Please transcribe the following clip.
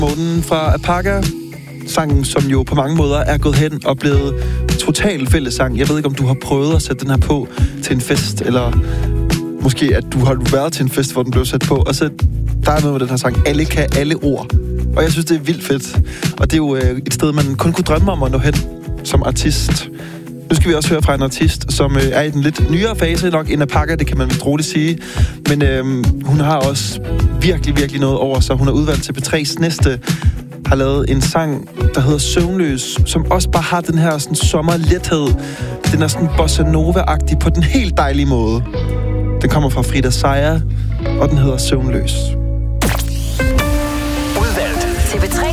Månen fra Apaga. Sangen, som jo på mange måder er gået hen og blevet total fællessang. Jeg ved ikke, om du har prøvet at sætte den her på til en fest, eller måske at du har været til en fest, hvor den blev sat på. Og så der er noget med den her sang. Alle kan alle ord. Og jeg synes, det er vildt fedt. Og det er jo et sted, man kun kunne drømme om at nå hen som artist. Nu skal vi også høre fra en artist, som er i den lidt nyere fase nok end Apaga, det kan man vist roligt sige. Men hun har også virkelig, virkelig noget over sig. Hun er udvalgt til P3's næste, har lavet en sang, der hedder Søvnløs, som også bare har den her sådan sommerlethed. Den er sådan bossa nova-agtig på den helt dejlige måde. Den kommer fra Frida Seier, og den hedder Søvnløs. Udvalgt til P3